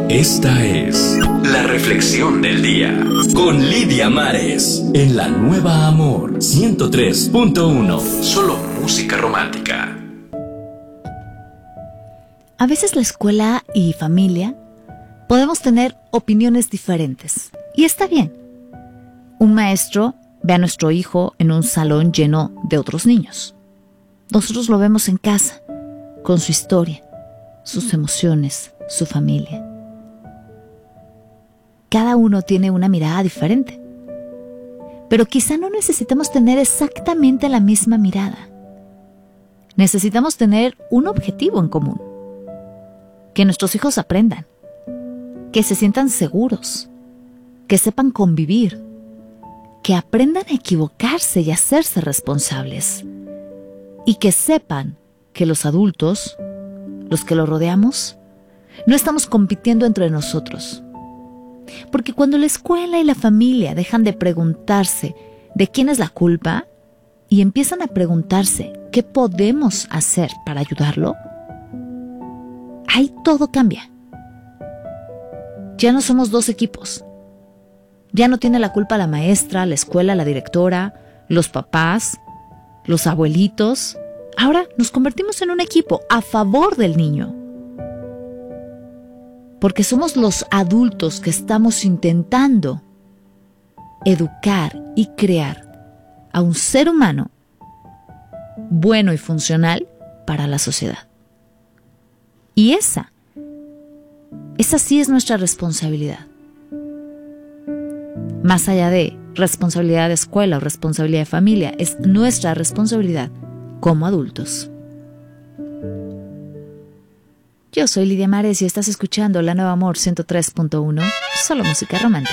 Esta es la reflexión del día con Lidia Mares en la Nueva Amor 103.1. Solo música romántica. A veces la escuela y familia podemos tener opiniones diferentes y está bien. Un maestro ve a nuestro hijo en un salón lleno de otros niños. Nosotros lo vemos en casa, con su historia, sus emociones, su familia. Cada uno tiene una mirada diferente, pero quizá no necesitamos tener exactamente la misma mirada. Necesitamos tener un objetivo en común. Que nuestros hijos aprendan, que se sientan seguros, que sepan convivir, que aprendan a equivocarse y a hacerse responsables, y que sepan que los adultos, los que los rodeamos, no estamos compitiendo entre nosotros. Porque cuando la escuela y la familia dejan de preguntarse de quién es la culpa y empiezan a preguntarse qué podemos hacer para ayudarlo, ahí todo cambia. Ya no somos dos equipos. Ya no tiene la culpa la maestra, la escuela, la directora, los papás, los abuelitos. Ahora nos convertimos en un equipo a favor del niño. Porque somos los adultos que estamos intentando educar y crear a un ser humano bueno y funcional para la sociedad. Y esa sí es nuestra responsabilidad. Más allá de responsabilidad de escuela o responsabilidad de familia, es nuestra responsabilidad como adultos. Yo soy Lidia Mares y estás escuchando La Nueva Amor 103.1, solo música romántica.